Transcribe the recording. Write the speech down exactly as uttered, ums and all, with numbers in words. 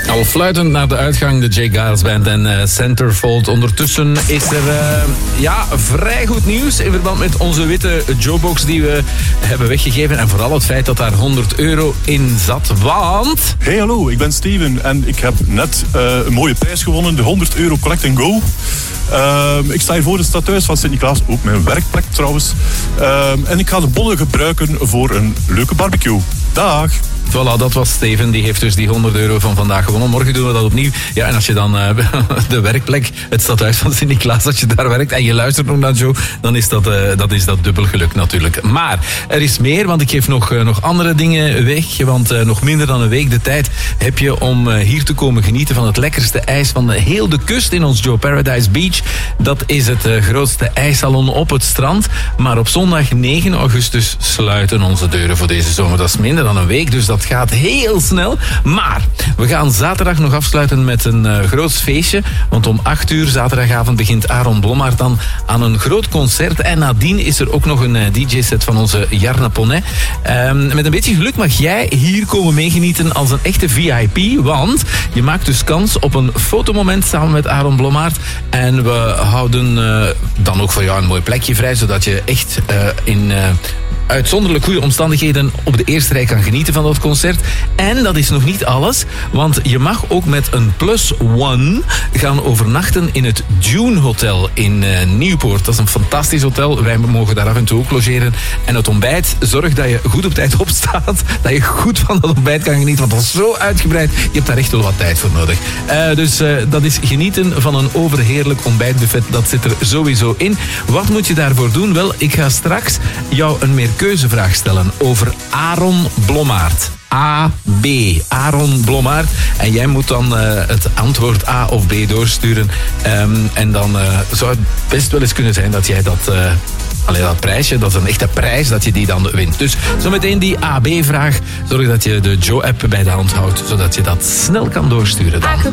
Al fluitend naar de uitgang, de Jay Giles Band en uh, Centerfold. Ondertussen is er uh, ja, vrij goed nieuws in verband met onze witte Joebox die we hebben weggegeven. En vooral het feit dat daar honderd euro in zat, want... Hey, hallo, ik ben Steven en ik heb net uh, een mooie prijs gewonnen. De honderd euro Collect and Go. Uh, ik sta hier voor het stadhuis van Sint-Niklaas, ook mijn werkplek trouwens. Uh, en ik ga de bonnen gebruiken voor een leuke barbecue. Dag! Voilà, dat was Steven. Die heeft dus die honderd euro van vandaag gewonnen. Morgen doen we dat opnieuw. Ja, en als je dan uh, de werkplek, het stadhuis van Sint-Niklaas, als je daar werkt en je luistert nog naar Joe, dan is dat, uh, dat is dat dubbel geluk natuurlijk. Maar er is meer, want ik geef nog, uh, nog andere dingen weg. Want uh, nog minder dan een week de tijd heb je om uh, hier te komen genieten van het lekkerste ijs van de heel de kust in ons Joe Paradise Beach. Dat is het uh, grootste ijssalon op het strand. Maar op zondag negen augustus sluiten onze deuren voor deze zomer. Dat is minder dan een week, dus dat Het gaat heel snel, maar we gaan zaterdag nog afsluiten met een uh, groot feestje. Want om acht uur zaterdagavond begint Aaron Blommaert dan aan een groot concert. En nadien is er ook nog een uh, D J-set van onze Jarna Ponnet. Um, met een beetje geluk mag jij hier komen meegenieten als een echte V I P. Want je maakt dus kans op een fotomoment samen met Aaron Blommaert. En we houden uh, dan ook voor jou een mooi plekje vrij, zodat je echt uh, in... Uh, uitzonderlijk goede omstandigheden op de eerste rij kan genieten van dat concert. En dat is nog niet alles, want je mag ook met een plus one gaan overnachten in het Dune Hotel in uh, Nieuwpoort. Dat is een fantastisch hotel. Wij mogen daar af en toe ook logeren. En het ontbijt, zorg dat je goed op tijd opstaat, dat je goed van dat ontbijt kan genieten, want dat is zo uitgebreid. Je hebt daar echt wel wat tijd voor nodig. Uh, dus uh, dat is genieten van een overheerlijk ontbijtbuffet. Dat zit er sowieso in. Wat moet je daarvoor doen? Wel, ik ga straks jou een meer keuzevraag stellen over Aaron Blommaert. A, B. Aaron Blommaert. En jij moet dan uh, het antwoord A of B doorsturen. Um, en dan uh, zou het best wel eens kunnen zijn dat jij dat... Uh, Allee, dat prijsje, dat is een echte prijs, dat je die dan wint. Dus zometeen die A B-vraag. Zorg dat je de Joe-app bij de hand houdt, zodat je dat snel kan doorsturen dan.